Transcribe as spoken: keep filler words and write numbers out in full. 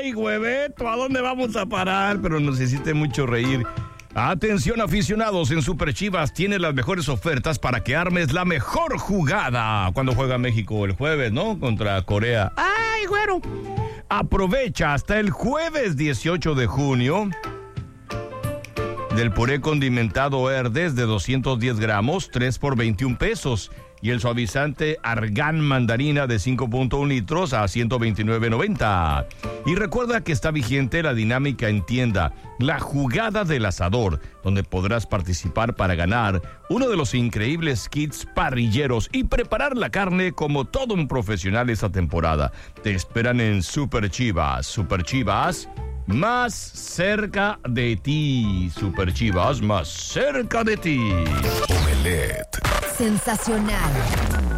Ay, hueveto, ¿a dónde vamos a parar? Pero nos hiciste mucho reír. Atención, aficionados, en Super Chivas tiene las mejores ofertas para que armes la mejor jugada cuando juega México el jueves, ¿no? Contra Corea. ¡Ay, güero! Aprovecha hasta el jueves dieciocho de junio del puré condimentado Herdes de doscientos diez gramos, tres por veintiún pesos. Y el suavizante Argan Mandarina de cinco punto uno litros a ciento veintinueve noventa. Y recuerda que está vigente la dinámica en tienda, la jugada del asador, donde podrás participar para ganar uno de los increíbles kits parrilleros y preparar la carne como todo un profesional esta temporada. Te esperan en Super Chivas. Super Chivas, más cerca de ti. Super Chivas, más cerca de ti. Omelette. Sensacional.